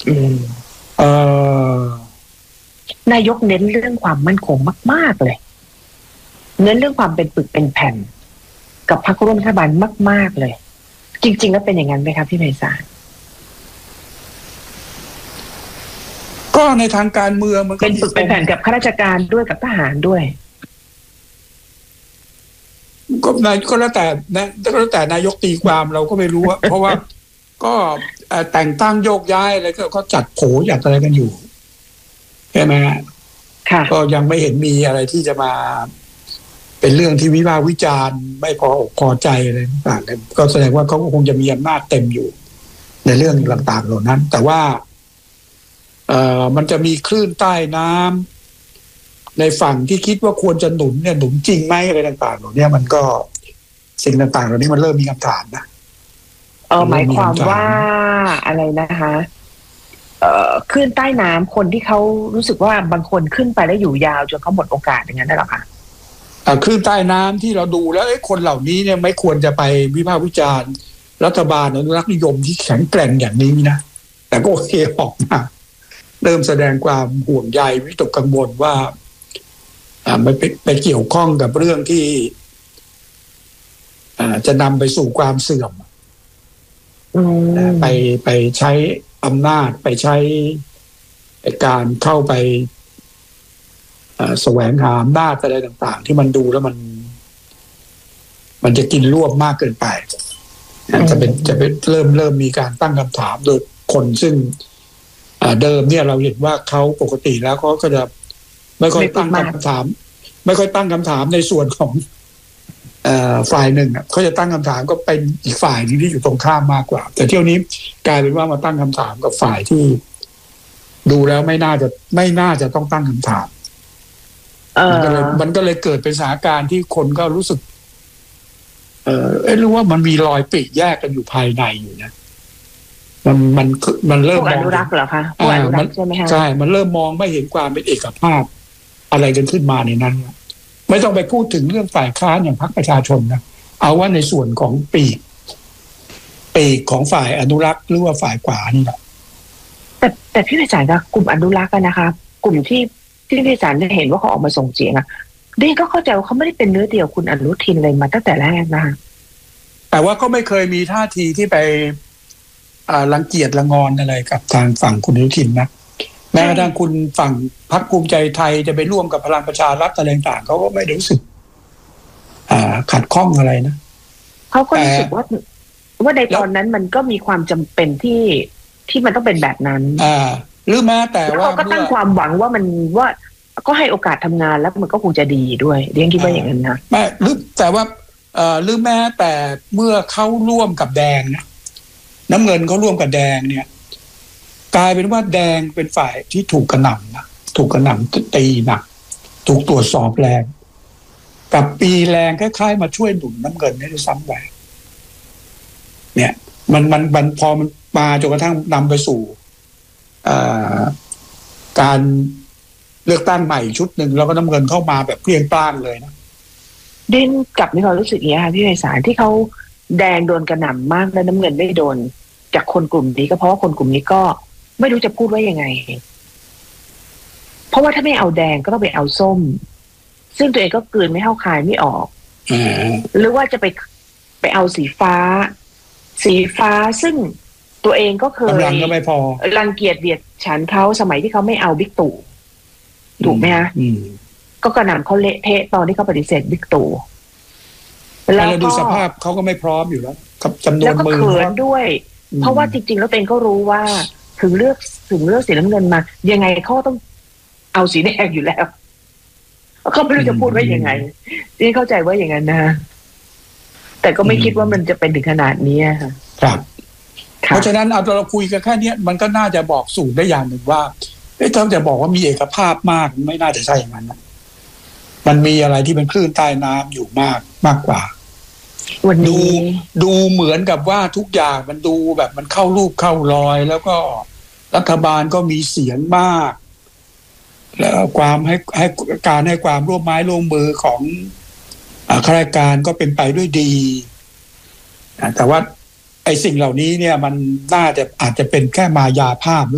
อืมเอ่อนายกเน้นเรื่องความมั่นคงมากๆเลยเน้นเรื่องความเป็นปึกเป็นแผ่นกับพรรคร่วมรัฐบาลมากๆเลยจริงๆแล้วเป็นอย่างนั้นไหมครับพี่ไพศาลก็ในทางการเมืองมันเป็นปึกเป็นแผ่นกับข้าราชการด้วยกับทหารด้วยก็แล้วแต่นะก็แล้วแต่นายกตีความเราก็ไม่รู้ว่าเพราะว่าก็แต่งตั้งโยกย้ายอะไรก็จัดโผจัดอะไรกันอยู่ใช่ไหมฮะก็ยังไม่เห็นมีอะไรที่จะมาเป็นเรื่องที่วิพากษ์วิจารณ์ไม่พอใจอะไรต่างๆก็แสดงว่าเขาคงจะมีอำนาจเต็มอยู่ในเรื่องต่างๆเหล่านั้นแต่ว่ามันจะมีคลื่นใต้น้ำในฝั่งที่คิดว่าควรจะหนุนเนี่ยหนุนจริงไหมอะไรต่างๆเหล่านี้มันก็สิ่งต่างๆเหล่านี้มันเริ่มมีคำถามนะหมายความว่าอะไรนะคะคลื่นใต้น้ำคนที่เขารู้สึกว่าบางคนขึ้นไปแล้วอยู่ยาวจนเขาหมดโอกาสอย่างนั้นได้หรอคะคลื่นใต้น้ำที่เราดูแล้วคนเหล่านี้เนี่ยไม่ควรจะไปวิพากษ์วิจารณ์รัฐบาลอนุรักษ์นิยมที่แข็งแกร่งอย่างนี้นะแต่ก็โอเคออกมาเริ่มแสดงความห่วงใยวิตกกังวลว่ามันไปเกี่ยวข้องกับเรื่องที่จะนำไปสู่ความเสื่อมไปใช้อำนาจไปใช้การเข้าไปแสวงหาอำนาจอะไรต่างๆที่มันดูแล้วมันจะกินรวบมากเกินไปจะเป็นเริ่มมีการตั้งคำถามโดยคนซึ่งเดิมเนี่ยเราเห็นว่าเขาปกติแล้วเขาก็จะไม่ค่อยตั้งคำถามในส่วนของฝ่ายหนึ่งเขาจะตั้งคำถามก็เป็นอีกฝ่ายที่อยู่ตรงข้ามมากกว่าแต่เที่ยวนี้กลายเป็นว่ามาตั้งคำถามกับฝ่ายที่ดูแล้วไม่น่าจะต้องตั้งคำถามมันก็เลยเกิดเป็นสถานการณ์ที่คนก็รู้สึกรู้ว่ามันมีรอยปลีกแยกกันอยู่ภายในอยู่นะมันเริ่มมองอนุรักษ์เหรอคะอนุรักษ์ใช่ไหมคะใช่มันเริ่มมองไม่เห็นความเป็นเอกภาพอะไรกันขึ้นมาในนั้นไม่ต้องไปพูดถึงเรื่องฝ่ายค้านอย่างพรรคประชาชนนะเอาว่าในส่วนของปีกของฝ่ายอนุรักษ์หรือว่าฝ่ายขวานี่แหละแต่พี่ไพศาลคะกลุ่มอนุรักษ์นะคะกลุ่มที่พี่ไพศาลเห็นว่าเขาออกมาส่งเสียงดิฉันก็เข้าใจว่าเขาไม่ได้เป็นเนื้อเดียวคุณอนุทินเลยมาตั้งแต่แรกนะคะแต่ว่าก็ไม่เคยมีท่าทีที่ไปรังเกียจละงอนอะไรกับทางฝั่งคุณอนุทินนะแม้กระทั่งคุณฝั่งพรรคภูมิใจไทยจะไปร่วมกับพลังประชารัฐอะไรต่างเขาก็ไม่ได้รู้สึกขัดข้องอะไรนะเขาก็รู้สึกว่าในตอนนั้นมันก็มีความจำเป็นที่มันต้องเป็นแบบนั้นหรือแม้แต่ว่าเขาก็ตั้งความหวังว่ามันว่าก็ให้โอกาสทำงานแล้วมันก็คงจะดีด้วยเรียนคิดว่าอย่างนั้นนะไม่หรือแต่ว่าหรือแม้แต่เมื่อเขาร่วมกับแดงนะน้ำเงินเขาร่วมกับแดงเนี่ยกลายเป็นว่าแดงเป็นฝ่ายที่ถูกกระหน่ำนะถูกกระหน่ำตีหนักถูกตรวจสอบแรงกับปีแรงคล้ายๆมาช่วยหนุนน้ำเงินให้ด้วยซ้ำไปเนี่ยมันพอมันมาจนกระทั่งนำไปสู่การเลือกตั้งใหม่ชุดหนึ่งแล้วก็น้ำเงินเข้ามาแบบเปรี้ยงปร้างเลยนะเด่นกับมีความรู้สึกอย่างนี้ค่ะพี่ไพศาลที่เขาแดงโดนกระหน่ำมากแล้วน้ำเงินไม่โดนจากคนกลุ่มนี้ก็เพราะว่าคนกลุ่มนี้ก็ไม่รู้จะพูดว่ายังไงเพราะว่าถ้าไม่เอาแดงก็ต้องไปเอาส้มซึ่งตัวเองก็กลืนไม่เข้าคายไม่ออกหรือว่าจะไปเอาสีฟ้าซึ่งตัวเองก็เคยรังเกียจเดียดฉันเขาสมัยที่เขาไม่เอาบิ๊กตู่ถูกไหมฮะก็กระหน่ำเขาเละเทะตอนที่เขาปฏิเสธบิ๊กตู่แล้วดูสภาพเขาก็ไม่พร้อมอยู่แล้วกับจำนวนมือแล้วก็เขินด้วยเพราะว่าจริงๆแล้วตัวเองก็รู้ว่าถึงเลือกสีน้ำเงินมายังไงเขาต้องเอาสีแดงอยู่แล้วเขาไม่รู้จะพูดว่ายังไงนี่เข้าใจว่าอย่างนั้นนะแต่ก็ไม่คิดว่ามันจะเป็นถึงขนาดนี้ค่ะครับเพราะฉะนั้นเอาเราคุยกันแค่นี้มันก็น่าจะบอกสูตรได้อย่างหนึ่งว่าถ้าจะบอกว่ามีเอกภาพมากไม่น่าจะใช่อย่างนั้นนะมันมีอะไรที่เป็นคลื่นใต้น้ำอยู่มากกว่าดูเหมือนกับว่าทุกอย่างมันดูแบบมันเข้ารูปเข้ารอยแล้วก็รัฐบาลก็มีเสียงมากแล้วความให้การให้ความร่วมไม้ร่วมมือของข้าราชการก็เป็นไปด้วยดีแต่ว่าไอ้สิ่งเหล่านี้เนี่ยมันอาจจะเป็นแค่มายาภาพ